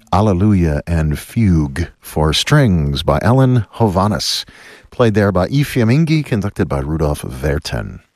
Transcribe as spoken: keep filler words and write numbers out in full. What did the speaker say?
Alleluia and Fugue for strings by Ellen Hovhaness, played there by E. Fiammingi, conducted by Rudolf Verten.